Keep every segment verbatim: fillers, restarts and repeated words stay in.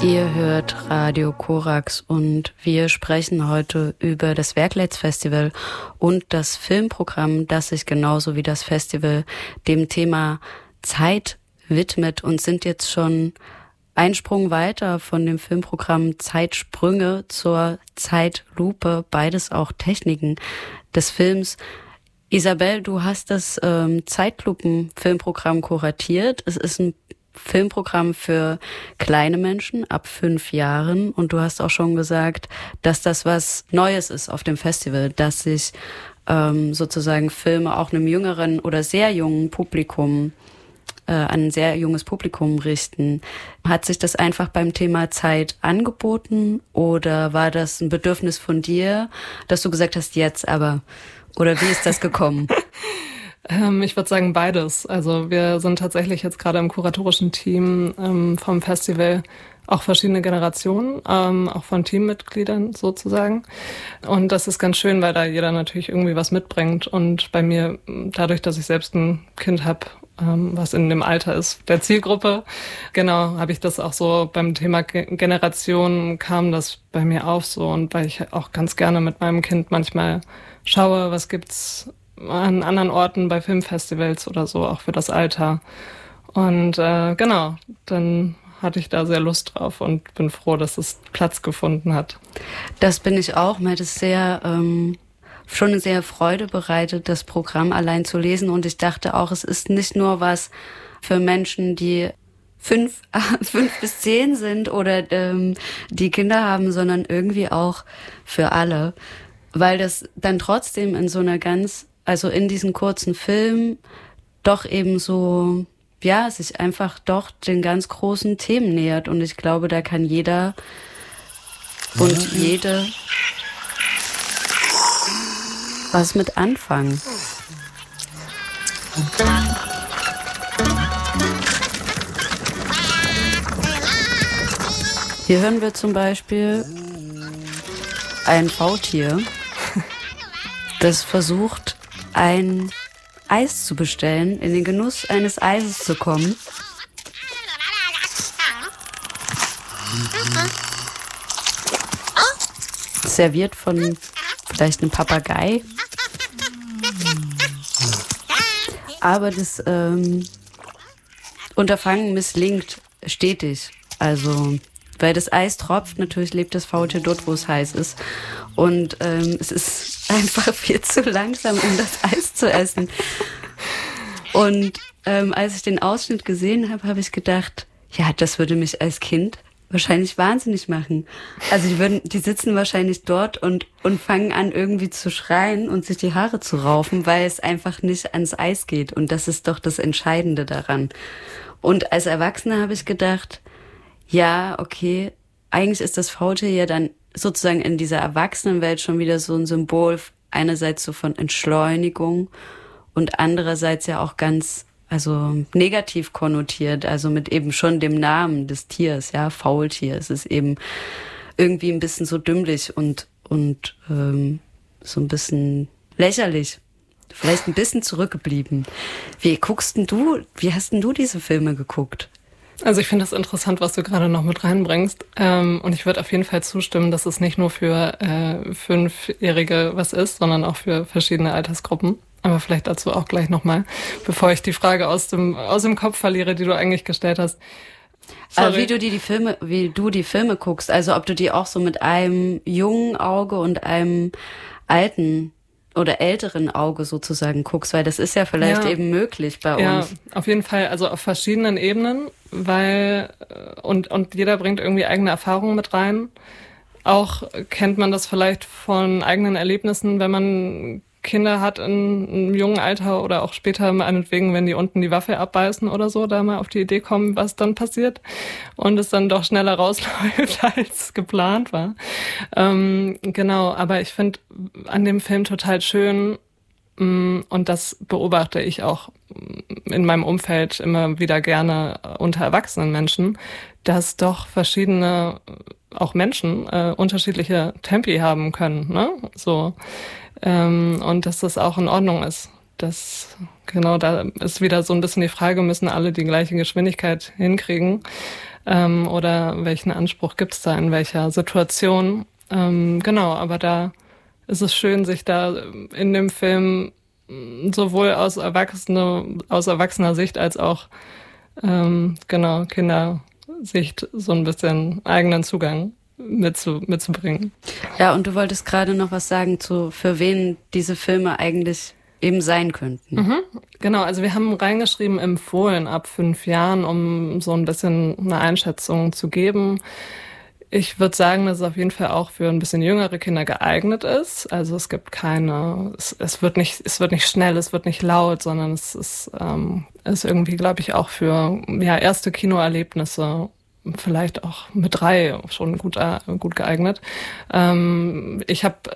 Ihr hört Radio Korax und wir sprechen heute über das Werklets Festival und das Filmprogramm, das sich genauso wie das Festival dem Thema Zeit widmet, und sind jetzt schon einen Sprung weiter von dem Filmprogramm Zeitsprünge zur Zeitlupe, beides auch Techniken des Films. Isabel, du hast das ähm, Zeitlupen-Filmprogramm kuratiert. Es ist ein Filmprogramm für kleine Menschen ab fünf Jahren, und du hast auch schon gesagt, dass das was Neues ist auf dem Festival, dass sich ähm, sozusagen Filme auch einem jüngeren oder sehr jungen Publikum, äh, an ein sehr junges Publikum richten. Hat sich das einfach beim Thema Zeit angeboten oder war das ein Bedürfnis von dir, dass du gesagt hast, jetzt aber, oder wie ist das gekommen? Ähm, ich würde sagen beides. Also wir sind tatsächlich jetzt gerade im kuratorischen Team ähm, vom Festival auch verschiedene Generationen, ähm, auch von Teammitgliedern sozusagen. Und das ist ganz schön, weil da jeder natürlich irgendwie was mitbringt. Und bei mir, dadurch, dass ich selbst ein Kind habe, ähm, was in dem Alter ist der Zielgruppe, genau, habe ich das auch so beim Thema Ge- Generation kam das bei mir auf so. Und weil ich auch ganz gerne mit meinem Kind manchmal schaue, was gibt's an anderen Orten bei Filmfestivals oder so, auch für das Alter. Und äh, genau, dann hatte ich da sehr Lust drauf und bin froh, dass es Platz gefunden hat. Das bin ich auch. Mir hat es sehr, ähm, schon eine sehr Freude bereitet, das Programm allein zu lesen. Und ich dachte auch, es ist nicht nur was für Menschen, die fünf, fünf bis zehn sind oder ähm, die Kinder haben, sondern irgendwie auch für alle. Weil das dann trotzdem in so einer ganz, also in diesen kurzen Film doch eben so, ja, sich einfach doch den ganz großen Themen nähert. Und ich glaube, da kann jeder und jede was mit anfangen. Hier hören wir zum Beispiel ein Faultier, das versucht, ein Eis zu bestellen, in den Genuss eines Eises zu kommen. Serviert von vielleicht einem Papagei. Aber das ähm, Unterfangen misslingt stetig. Also, weil das Eis tropft, natürlich lebt das Faultier dort, wo es heiß ist. Und ähm, es ist einfach viel zu langsam, um das Eis zu essen. Und ähm, als ich den Ausschnitt gesehen habe, habe ich gedacht, ja, das würde mich als Kind wahrscheinlich wahnsinnig machen. Also die würden, die sitzen wahrscheinlich dort und und fangen an irgendwie zu schreien und sich die Haare zu raufen, weil es einfach nicht ans Eis geht. Und das ist doch das Entscheidende daran. Und als Erwachsene habe ich gedacht, ja, okay, eigentlich ist das Faultier ja dann sozusagen in dieser Erwachsenenwelt schon wieder so ein Symbol, einerseits so von Entschleunigung und andererseits ja auch ganz, also negativ konnotiert, also mit eben schon dem Namen des Tiers, ja, Faultier. Es ist eben irgendwie ein bisschen so dümmlich und, und ähm, so ein bisschen lächerlich. Vielleicht ein bisschen zurückgeblieben. Wie guckst denn du, wie hast denn du diese Filme geguckt? Also ich finde das interessant, was du gerade noch mit reinbringst. Ähm, und ich würde auf jeden Fall zustimmen, dass es nicht nur für äh, Fünfjährige was ist, sondern auch für verschiedene Altersgruppen. Aber vielleicht dazu auch gleich nochmal, bevor ich die Frage aus dem aus dem Kopf verliere, die du eigentlich gestellt hast. Aber wie du die, die Filme, wie du die Filme guckst, also ob du die auch so mit einem jungen Auge und einem alten oder älteren Auge sozusagen guckst, weil das ist ja vielleicht ja, eben möglich bei ja, uns. Ja, auf jeden Fall, also auf verschiedenen Ebenen, weil und und jeder bringt irgendwie eigene Erfahrungen mit rein. Auch kennt man das vielleicht von eigenen Erlebnissen, wenn man Kinder hat in einem jungen Alter oder auch später meinetwegen, wenn die unten die Waffel abbeißen oder so, da mal auf die Idee kommen, was dann passiert und es dann doch schneller rausläuft, als geplant war. Ähm, genau, aber ich finde an dem Film total schön, mh, und das beobachte ich auch in meinem Umfeld immer wieder gerne unter erwachsenen Menschen, dass doch verschiedene, auch Menschen, äh, unterschiedliche Tempi haben können, ne? So. Ähm, und dass das auch in Ordnung ist. Das, genau, da ist wieder so ein bisschen die Frage, müssen alle die gleiche Geschwindigkeit hinkriegen? ähm, oder welchen Anspruch gibt's da in welcher Situation. Ähm, genau, aber da ist es schön, sich da in dem Film sowohl aus, Erwachsene, aus erwachsener Sicht als auch ähm, genau Kindersicht so ein bisschen eigenen Zugang mitzu, mitzubringen. Ja, und du wolltest gerade noch was sagen zu, für wen diese Filme eigentlich eben sein könnten. Mhm, genau, also wir haben reingeschrieben, empfohlen ab fünf Jahren, um so ein bisschen eine Einschätzung zu geben. Ich würde sagen, dass es auf jeden Fall auch für ein bisschen jüngere Kinder geeignet ist. Also es gibt keine, es, es wird nicht, es wird nicht schnell, es wird nicht laut, sondern es ist, ähm, ist irgendwie, glaube ich, auch für ja erste Kinoerlebnisse vielleicht auch mit drei schon gut äh, gut geeignet. Ähm, ich habe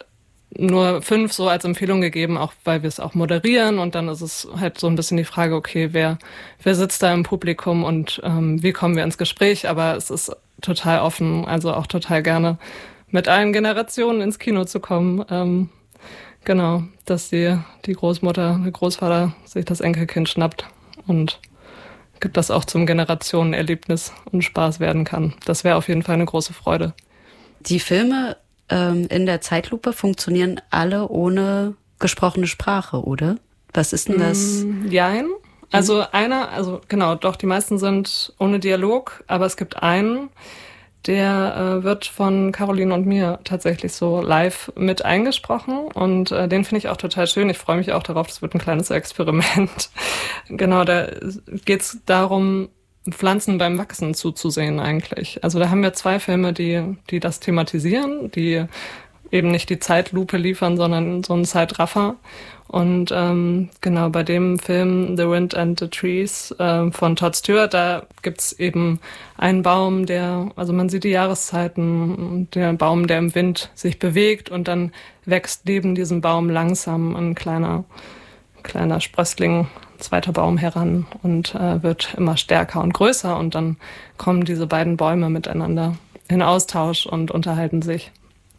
nur fünf so als Empfehlung gegeben, auch weil wir es auch moderieren, und dann ist es halt so ein bisschen die Frage, okay, wer wer sitzt da im Publikum und ähm, wie kommen wir ins Gespräch, aber es ist total offen, also auch total gerne mit allen Generationen ins Kino zu kommen. Ähm, genau, dass die die Großmutter, der Großvater sich das Enkelkind schnappt und gibt das auch zum Generationenerlebnis und Spaß werden kann. Das wäre auf jeden Fall eine große Freude. Die Filme ähm, in der Zeitlupe funktionieren alle ohne gesprochene Sprache, oder? Was ist denn das? Mm, jein. Also einer, also genau, doch, die meisten sind ohne Dialog, aber es gibt einen, der äh, wird von Caroline und mir tatsächlich so live mit eingesprochen, und äh, den finde ich auch total schön. Ich freue mich auch darauf, das wird ein kleines Experiment. Genau, da geht es darum, Pflanzen beim Wachsen zuzusehen eigentlich. Also da haben wir zwei Filme, die, die das thematisieren, die eben nicht die Zeitlupe liefern, sondern so einen Zeitraffer. Und ähm, genau, bei dem Film The Wind and the Trees äh, von Todd Stewart, da gibt's eben einen Baum, der, also man sieht die Jahreszeiten, der Baum, der im Wind sich bewegt, und dann wächst neben diesem Baum langsam ein kleiner, kleiner Sprössling, zweiter Baum heran, und äh, wird immer stärker und größer, und dann kommen diese beiden Bäume miteinander in Austausch und unterhalten sich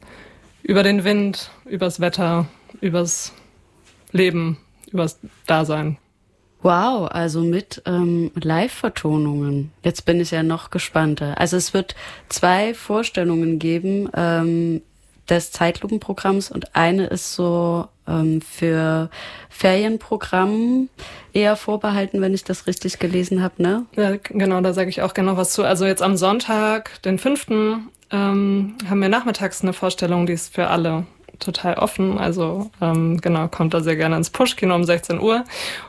über den Wind, übers Wetter, übers Leben, übers Dasein. Wow, also mit ähm, Live-Vertonungen. Jetzt bin ich ja noch gespannter. Also es wird zwei Vorstellungen geben ähm, des Zeitlupenprogramms, und eine ist so ähm, für Ferienprogramm eher vorbehalten, wenn ich das richtig gelesen habe, ne? Ja, genau, da sage ich auch gerne noch was zu. Also jetzt am Sonntag, den fünften Ähm, haben wir nachmittags eine Vorstellung, die ist für alle total offen. Also ähm, genau, kommt da sehr gerne ins Push-Kino um sechzehn Uhr.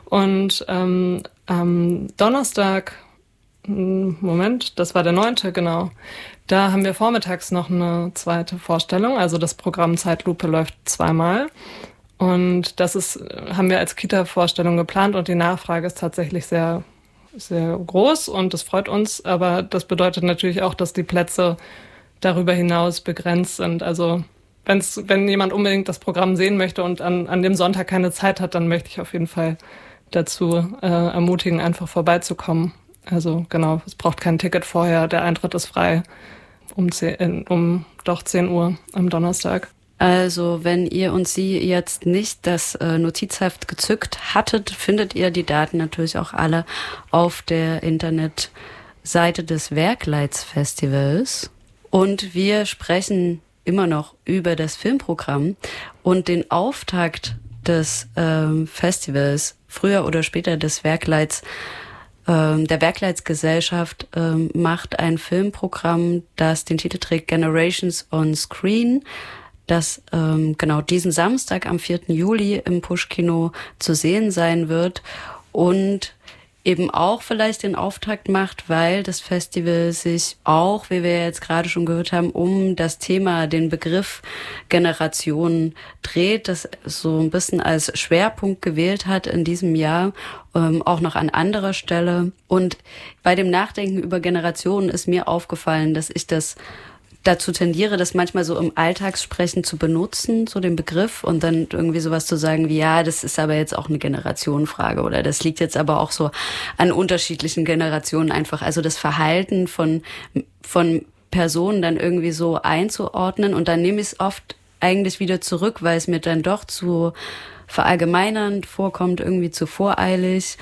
Und ähm, am Donnerstag, Moment, das war der neunte, genau. Da haben wir vormittags noch eine zweite Vorstellung. Also das Programm Zeitlupe läuft zweimal. Und das ist, haben wir als Kita-Vorstellung geplant, und die Nachfrage ist tatsächlich sehr, sehr groß, und das freut uns. Aber das bedeutet natürlich auch, dass die Plätze darüber hinaus begrenzt sind. Also wenn's, wenn jemand unbedingt das Programm sehen möchte und an, an dem Sonntag keine Zeit hat, dann möchte ich auf jeden Fall dazu äh, ermutigen, einfach vorbeizukommen. Also genau, es braucht kein Ticket vorher, der Eintritt ist frei um, zehn, um doch zehn Uhr am Donnerstag. Also wenn ihr und sie jetzt nicht das äh, Notizheft gezückt hattet, findet ihr die Daten natürlich auch alle auf der Internetseite des Werkleitsfestivals. Und wir sprechen immer noch über das Filmprogramm und den Auftakt des ähm, Festivals, früher oder später des Werkleits, ähm, der Werkleitsgesellschaft ähm, macht ein Filmprogramm, das den Titel trägt Generations on Screen, das ähm, genau diesen Samstag am vierten Juli im Push-Kino zu sehen sein wird und eben auch vielleicht den Auftakt macht, weil das Festival sich auch, wie wir jetzt gerade schon gehört haben, um das Thema, den Begriff Generation dreht, das so ein bisschen als Schwerpunkt gewählt hat in diesem Jahr, ähm, auch noch an anderer Stelle. Und bei dem Nachdenken über Generationen ist mir aufgefallen, dass ich das dazu tendiere, das manchmal so im Alltagssprechen zu benutzen, so den Begriff, und dann irgendwie sowas zu sagen wie, ja, das ist aber jetzt auch eine Generationenfrage, oder das liegt jetzt aber auch so an unterschiedlichen Generationen einfach. Also das Verhalten von, von Personen dann irgendwie so einzuordnen, und dann nehme ich es oft eigentlich wieder zurück, weil es mir dann doch zu verallgemeinernd vorkommt, irgendwie zu voreilig.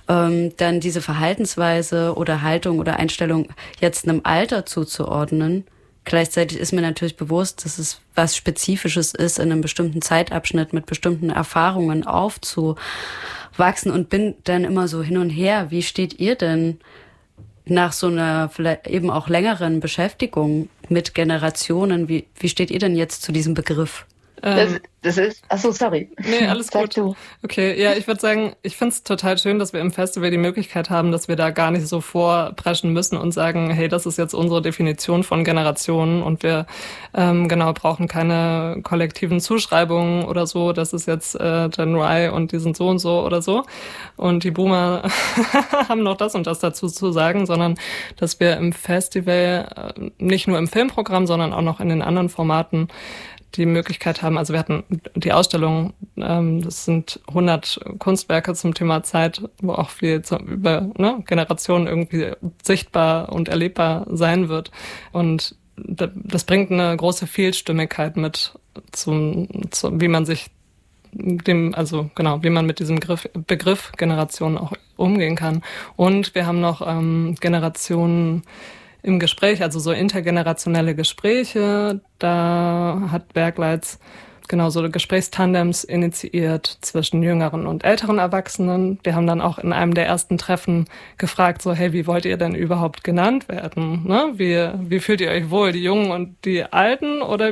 ähm, dann diese Verhaltensweise oder Haltung oder Einstellung jetzt einem Alter zuzuordnen. Gleichzeitig ist mir natürlich bewusst, dass es was Spezifisches ist, in einem bestimmten Zeitabschnitt mit bestimmten Erfahrungen aufzuwachsen und bin dann immer so hin und her. Wie steht ihr denn nach so einer vielleicht eben auch längeren Beschäftigung mit Generationen? Wie, wie steht ihr denn jetzt zu diesem Begriff? Das, das ist, ach so, sorry. Nee, alles gut. Du. Okay, ja, ich würde sagen, ich finde es total schön, dass wir im Festival die Möglichkeit haben, dass wir da gar nicht so vorpreschen müssen und sagen, hey, das ist jetzt unsere Definition von Generationen und wir ähm, genau brauchen keine kollektiven Zuschreibungen oder so, das ist jetzt äh, Gen Y und die sind so und so oder so und die Boomer haben noch das und das dazu zu sagen, sondern dass wir im Festival äh, nicht nur im Filmprogramm, sondern auch noch in den anderen Formaten die Möglichkeit haben, also wir hatten die Ausstellung, ähm, das sind hundert Kunstwerke zum Thema Zeit, wo auch viel zu, über ne, Generationen irgendwie sichtbar und erlebbar sein wird. Und das bringt eine große Vielstimmigkeit mit, zum, zum, wie man sich dem, also genau, wie man mit diesem Begriff, Begriff Generation auch umgehen kann. Und wir haben noch ähm, Generationen im Gespräch, also so intergenerationelle Gespräche. Da hat Bergleitz genau so Gesprächstandems initiiert zwischen jüngeren und älteren Erwachsenen. Wir haben dann auch in einem der ersten Treffen gefragt, so, hey, wie wollt ihr denn überhaupt genannt werden? Ne? Wie, wie fühlt ihr euch wohl, die Jungen und die Alten oder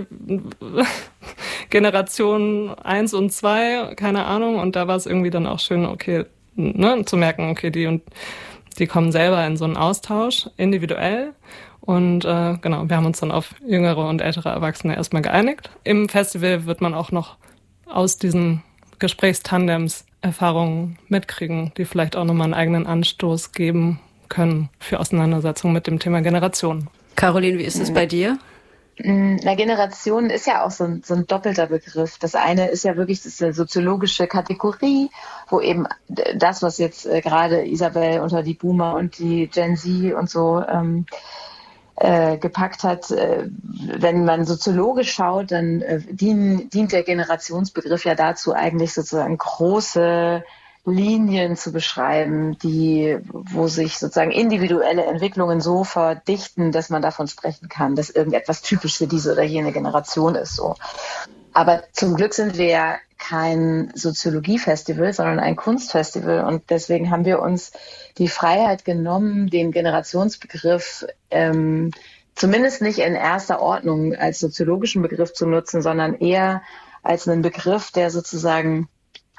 Generation eins und zwei? Keine Ahnung. Und da war es irgendwie dann auch schön, okay, ne, zu merken, okay, die und die kommen selber in so einen Austausch, individuell. Und äh, genau, wir haben uns dann auf jüngere und ältere Erwachsene erstmal geeinigt. Im Festival wird man auch noch aus diesen Gesprächstandems Erfahrungen mitkriegen, die vielleicht auch nochmal einen eigenen Anstoß geben können für Auseinandersetzungen mit dem Thema Generation. Caroline, wie ist es bei dir? Na, Generation ist ja auch so ein, so ein doppelter Begriff. Das eine ist ja wirklich, das ist eine soziologische Kategorie, wo eben das, was jetzt äh, gerade Isabel unter die Boomer und die Gen Z und so ähm, äh, gepackt hat, äh, wenn man soziologisch schaut, dann äh, dien, dient der Generationsbegriff ja dazu, eigentlich sozusagen große Linien zu beschreiben, die, wo sich sozusagen individuelle Entwicklungen so verdichten, dass man davon sprechen kann, dass irgendetwas typisch für diese oder jene Generation ist, so. Aber zum Glück sind wir ja kein Soziologiefestival, sondern ein Kunstfestival und deswegen haben wir uns die Freiheit genommen, den Generationsbegriff ähm, zumindest nicht in erster Ordnung als soziologischen Begriff zu nutzen, sondern eher als einen Begriff, der sozusagen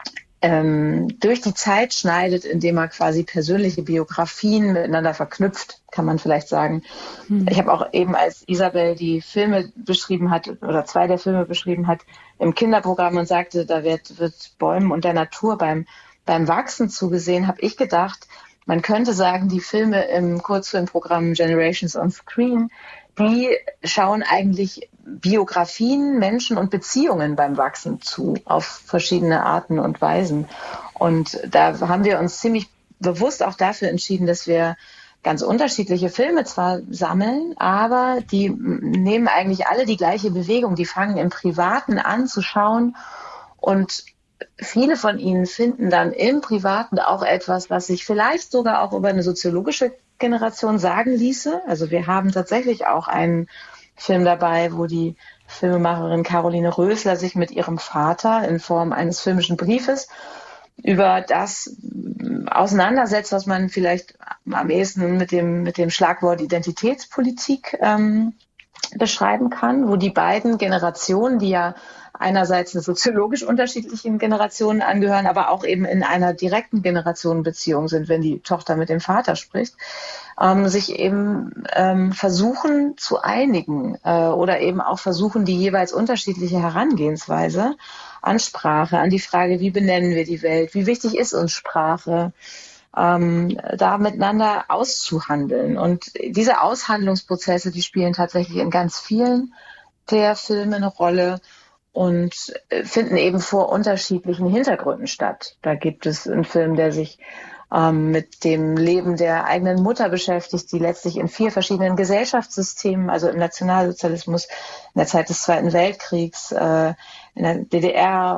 Ähm, durch die Zeit schneidet, indem er quasi persönliche Biografien miteinander verknüpft, kann man vielleicht sagen. Mhm. Ich habe auch eben, als Isabel die Filme beschrieben hat, oder zwei der Filme beschrieben hat, im Kinderprogramm und sagte, da wird, wird Bäumen und der Natur beim, beim Wachsen zugesehen, habe ich gedacht, man könnte sagen, die Filme im Kurzfilmprogramm Generations on Screen, die schauen eigentlich Biografien, Menschen und Beziehungen beim Wachsen zu, auf verschiedene Arten und Weisen. Und da haben wir uns ziemlich bewusst auch dafür entschieden, dass wir ganz unterschiedliche Filme zwar sammeln, aber die nehmen eigentlich alle die gleiche Bewegung. Die fangen im Privaten an zu schauen und viele von ihnen finden dann im Privaten auch etwas, was sich vielleicht sogar auch über eine soziologische Generation sagen ließe. Also wir haben tatsächlich auch einen Film dabei, wo die Filmemacherin Caroline Rösler sich mit ihrem Vater in Form eines filmischen Briefes über das auseinandersetzt, was man vielleicht am ehesten mit dem, mit dem Schlagwort Identitätspolitik ähm, beschreiben kann, wo die beiden Generationen, die ja einerseits eine soziologisch unterschiedlichen Generationen angehören, aber auch eben in einer direkten Generationenbeziehung sind, wenn die Tochter mit dem Vater spricht, ähm, sich eben ähm, versuchen zu einigen äh, oder eben auch versuchen, die jeweils unterschiedliche Herangehensweise an Sprache, an die Frage, wie benennen wir die Welt, wie wichtig ist uns Sprache, ähm, da miteinander auszuhandeln. Und diese Aushandlungsprozesse, die spielen tatsächlich in ganz vielen der Filme eine Rolle und finden eben vor unterschiedlichen Hintergründen statt. Da gibt es einen Film, der sich ähm, mit dem Leben der eigenen Mutter beschäftigt, die letztlich in vier verschiedenen Gesellschaftssystemen, also im Nationalsozialismus, in der Zeit des Zweiten Weltkriegs, äh, in der D D R und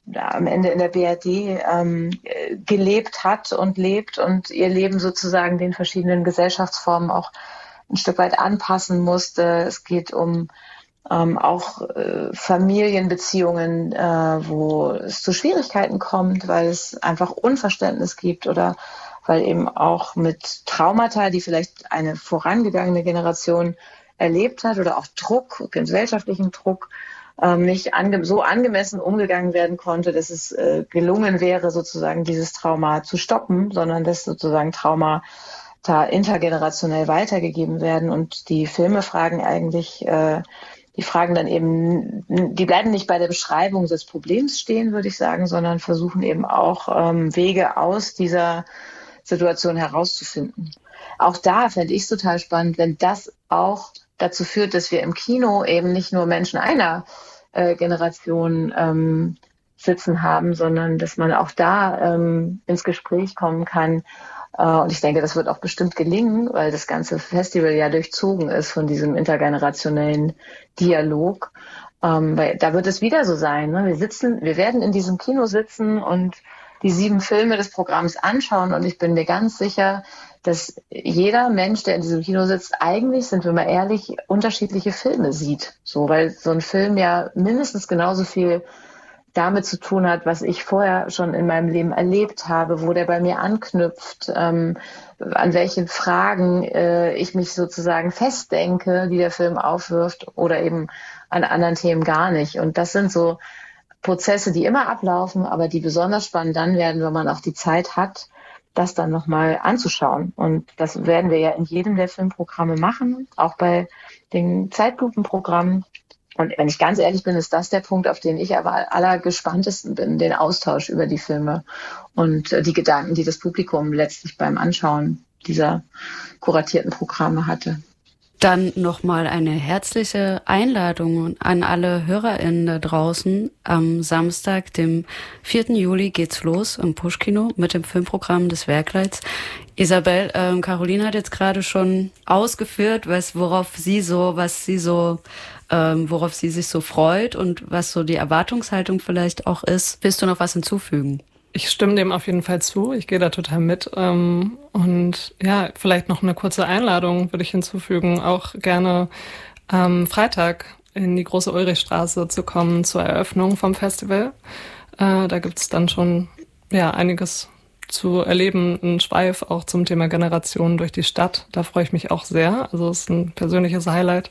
am Ende in der B R D ähm, gelebt hat und lebt und ihr Leben sozusagen den verschiedenen Gesellschaftsformen auch ein Stück weit anpassen musste. Es geht um ähm, auch äh, Familienbeziehungen, äh, wo es zu Schwierigkeiten kommt, weil es einfach Unverständnis gibt oder weil eben auch mit Traumata, die vielleicht eine vorangegangene Generation erlebt hat oder auch Druck, gesellschaftlichen Druck, ähm, nicht ange- so angemessen umgegangen werden konnte, dass es äh, gelungen wäre, sozusagen dieses Trauma zu stoppen, sondern dass sozusagen Trauma da intergenerationell weitergegeben werden. Und die Filme fragen eigentlich, äh, die fragen dann eben, die bleiben nicht bei der Beschreibung des Problems stehen, würde ich sagen, sondern versuchen eben auch ähm, Wege aus dieser Situation herauszufinden. Auch da fände ich es total spannend, wenn das auch dazu führt, dass wir im Kino eben nicht nur Menschen einer äh, Generation ähm, sitzen haben, sondern dass man auch da ähm, ins Gespräch kommen kann. Äh, und ich denke, das wird auch bestimmt gelingen, weil das ganze Festival ja durchzogen ist von diesem intergenerationellen Dialog. Ähm, weil da wird es wieder so sein. Ne? Wir sitzen, wir werden in diesem Kino sitzen und die sieben Filme des Programms anschauen und ich bin mir ganz sicher, dass jeder Mensch, der in diesem Kino sitzt, eigentlich, sind wir mal ehrlich, unterschiedliche Filme sieht. So, weil so ein Film ja mindestens genauso viel damit zu tun hat, was ich vorher schon in meinem Leben erlebt habe, wo der bei mir anknüpft, ähm, an welchen Fragen äh, ich mich sozusagen festdenke, die der Film aufwirft oder eben an anderen Themen gar nicht. Und das sind so Prozesse, die immer ablaufen, aber die besonders spannend dann werden, wenn man auch die Zeit hat, das dann nochmal anzuschauen. Und das werden wir ja in jedem der Filmprogramme machen, auch bei den Zeitlupenprogrammen. Und wenn ich ganz ehrlich bin, ist das der Punkt, auf den ich aber allergespanntesten bin, den Austausch über die Filme und die Gedanken, die das Publikum letztlich beim Anschauen dieser kuratierten Programme hatte. Dann nochmal eine herzliche Einladung an alle HörerInnen da draußen. Am Samstag, dem vierten Juli, geht's los im Push-Kino mit dem Filmprogramm des Werkleits. Isabel, ähm, Caroline hat jetzt gerade schon ausgeführt, was, worauf sie so, was sie so, ähm, worauf sie sich so freut und was so die Erwartungshaltung vielleicht auch ist. Willst du noch was hinzufügen? Ich stimme dem auf jeden Fall zu. Ich gehe da total mit. Ähm, und ja, vielleicht noch eine kurze Einladung würde ich hinzufügen, auch gerne am Freitag in die große Ulrichstraße zu kommen zur Eröffnung vom Festival. Äh, da gibt es dann schon ja einiges zu erleben, ein Schweif auch zum Thema Generationen durch die Stadt. Da freue ich mich auch sehr. Also es ist ein persönliches Highlight.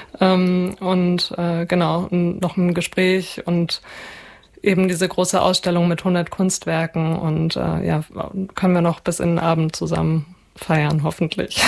Ähm, und äh, genau, noch ein Gespräch und eben diese große Ausstellung mit hundert Kunstwerken und äh, ja, können wir noch bis in den Abend zusammen feiern, hoffentlich.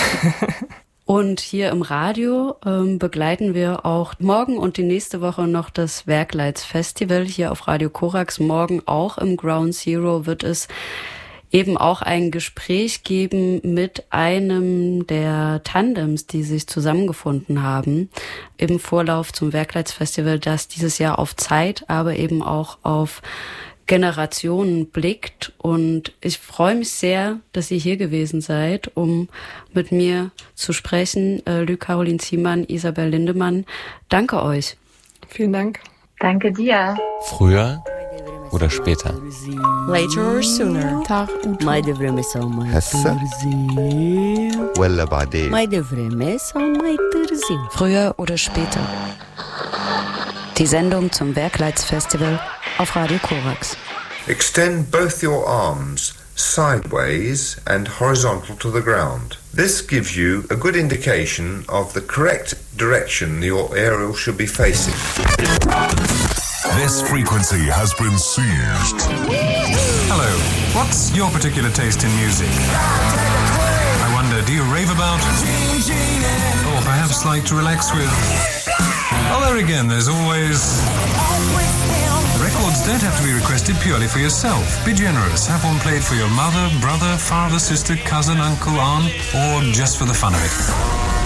Und hier im Radio ähm, begleiten wir auch morgen und die nächste Woche noch das Werkleits Festival hier auf Radio Korax. Morgen auch im Ground Zero wird es eben auch ein Gespräch geben mit einem der Tandems, die sich zusammengefunden haben im Vorlauf zum Werkleitsfestival, das dieses Jahr auf Zeit, aber eben auch auf Generationen blickt. Und ich freue mich sehr, dass ihr hier gewesen seid, um mit mir zu sprechen. Äh, Lü Caroline Ziemann, Isabel Lindemann. Danke euch. Vielen Dank. Danke dir. Früher oder später? Later or sooner. هسه ولا بعدين؟ Früher oder später. Die Sendung zum Werkleitsfestival auf Radio Korax. Extend both your arms sideways and horizontal to the ground. This gives you a good indication of the correct direction your aerial should be facing. This frequency has been seized. Hello, what's your particular taste in music? I wonder, do you rave about? Or perhaps like to relax with? Well, there again, there's always... Records don't have to be requested purely for yourself. Be generous. Have one played for your mother, brother, father, sister, cousin, uncle, aunt, or just for the fun of it.